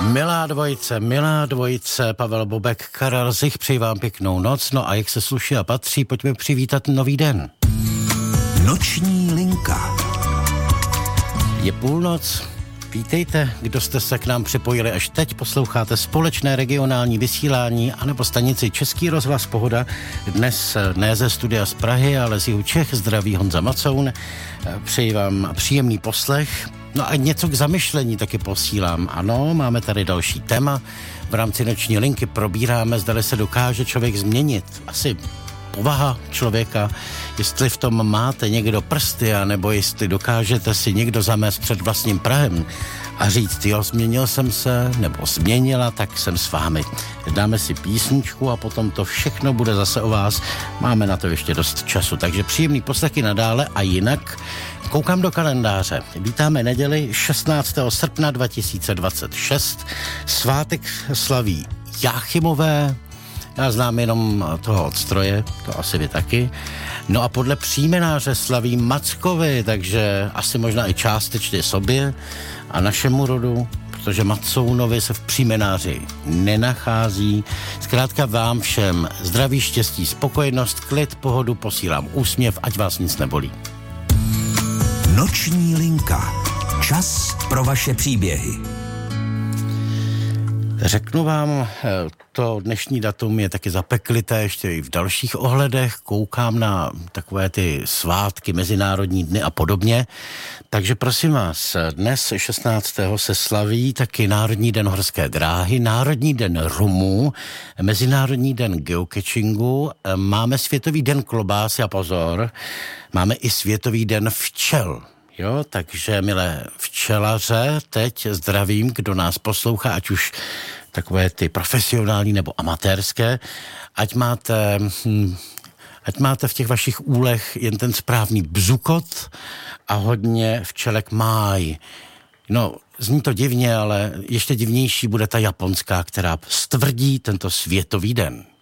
Milá dvojice, Pavel Bobek, Karel Zich, přeji vám pěknou noc, no a jak se sluší a patří, pojďme přivítat nový den. Noční linka. Je půlnoc, vítejte, kdo jste se k nám připojili až teď, posloucháte společné regionální vysílání anebo stanici Český rozhlas Pohoda, dnes ne ze studia z Prahy, ale z jihu Čech, zdraví Honza Macoun, přeji vám příjemný poslech. No a něco k zamyšlení taky posílám. Ano, máme tady další téma. V rámci noční linky probíráme, zdali se dokáže člověk změnit. Asi povaha člověka, jestli v tom máte někdo prsty, anebo jestli dokážete si někdo zamést před vlastním prahem a říct, jo, změnil jsem se, nebo změnila, tak jsem s vámi. Dáme si písničku a potom to všechno bude zase o vás. Máme na to ještě dost času, takže příjemný poslechy nadále a jinak koukám do kalendáře. Vítáme neděli 16. srpna 2026. Svátek slaví Jáchymové. Já znám jenom toho od stroje, to asi vy taky. No a podle příjmenáře slaví Mackovi, takže asi možná i částečně sobě a našemu rodu, protože Macounovi se v příjmenáři nenachází. Zkrátka vám všem zdraví, štěstí, spokojenost, klid, pohodu, posílám úsměv, ať vás nic nebolí. Noční linka. Čas pro vaše příběhy. Řeknu vám, to dnešní datum je taky zapeklité ještě i v dalších ohledech. Koukám na takové ty svátky, mezinárodní dny a podobně. Takže prosím vás, dnes 16. se slaví taky Národní den horské dráhy, Národní den rumů, Mezinárodní den geocachingu, máme Světový den klobásy a pozor, máme i Světový den včel. Jo, takže milé včelaře, teď zdravím, kdo nás poslouchá, ať už takové ty profesionální nebo amatérské, ať máte v těch vašich úlech jen ten správný bzukot a hodně včelek máj. No, zní to divně, ale ještě divnější bude ta japonská, která stvrdí tento světový den.